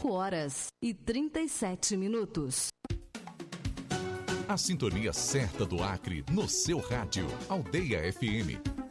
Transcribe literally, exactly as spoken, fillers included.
cinco horas e trinta e sete minutos. A sintonia certa do Acre no seu rádio. Aldeia F M.